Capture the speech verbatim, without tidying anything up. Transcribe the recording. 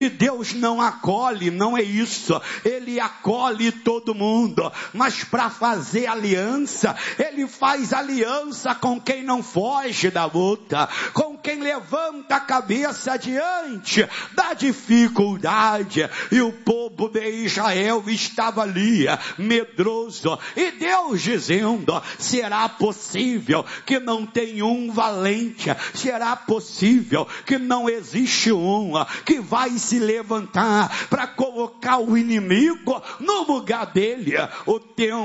E Deus não acolhe, não é isso. Ele acolhe todo mundo. Mas para fazer aliança, Ele faz aliança com quem não foge da luta, com quem levanta a cabeça diante da dificuldade. E o povo de Israel estava ali, medroso. E Deus dizendo: será possível que não tenha um valente? Será possível que não existe um que vai se levantar para colocar o inimigo no lugar dele? O tempo